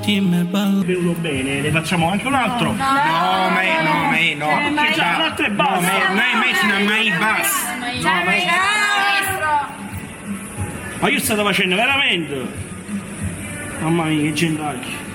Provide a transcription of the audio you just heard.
dimmi ballo. Venuto bene, ne facciamo anche un altro. No. Già un altro e basta. Noi sono a mai basta. Ma io stavo facendo veramente. Mamma mia, che gentagli.